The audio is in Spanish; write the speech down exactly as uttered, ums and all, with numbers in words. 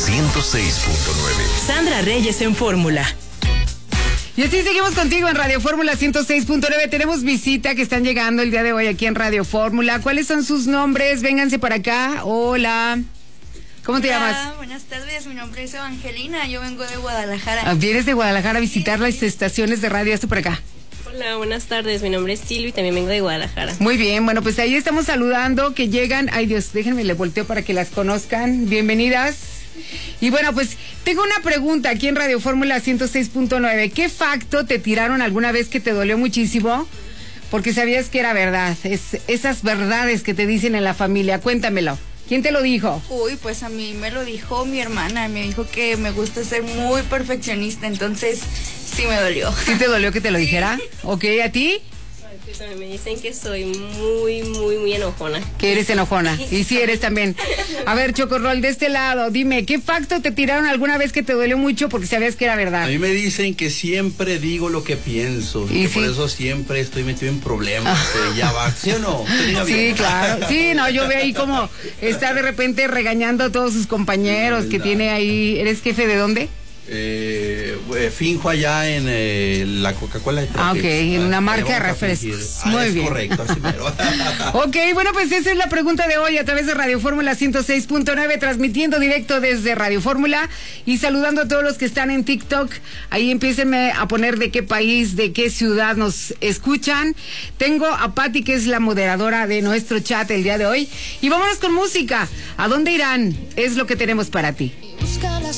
ciento seis punto nueve. Sandra Reyes en Fórmula. Y así seguimos contigo en Radio Fórmula ciento seis punto nueve. Tenemos visita que están llegando el día de hoy aquí en Radio Fórmula. ¿Cuáles son sus nombres? Vénganse para acá. Hola. ¿Cómo te Hola, llamas? Buenas tardes, mi nombre es Evangelina, yo vengo de Guadalajara. Ah, vienes de Guadalajara a visitar las estaciones de radio. Esto por acá. Hola, buenas tardes, mi nombre es Silvia y también vengo de Guadalajara. Muy bien, bueno, pues ahí estamos saludando que llegan. Ay Dios, déjenme le volteo para que las conozcan. Bienvenidas. Y bueno, pues tengo una pregunta aquí en Radio Fórmula ciento seis punto nueve. ¿Qué facto te tiraron alguna vez que te dolió muchísimo? Porque sabías que era verdad. Es, esas verdades que te dicen en la familia. Cuéntamelo. ¿Quién te lo dijo? Uy, pues a mí me lo dijo mi hermana, me dijo que me gusta ser muy perfeccionista, entonces sí me dolió. ¿Sí te dolió que te lo dijera? ¿Ok? ¿A ti? Pues a mí me dicen que soy muy, muy, muy enojona. Que eres enojona. Y sí eres también. A ver, Chocorrol, de este lado, dime, ¿qué facto te tiraron alguna vez que te dolió mucho porque sabías que era verdad? A mí me dicen que siempre digo lo que pienso. Y, y que sí. por eso siempre estoy metido en problemas. Ah. Ya va, ¿sí o no? Sí, bien. Claro. Sí, no, yo veo ahí como está de repente regañando a todos sus compañeros que tiene ahí. ¿Eres jefe de dónde? Eh, finjo allá en eh, la Coca-Cola. Ah, ok, en una marca de refrescos. Ah, Muy es bien. Correcto, así mero. Ok, bueno, pues esa es la pregunta de hoy a través de Radio Fórmula ciento seis punto nueve, transmitiendo directo desde Radio Fórmula y saludando a todos los que están en TikTok. Ahí empiécenme a poner de qué país, de qué ciudad nos escuchan. Tengo a Patti, que es la moderadora de nuestro chat el día de hoy. Y vámonos con música. ¿A dónde irán? Es lo que tenemos para ti. Busca las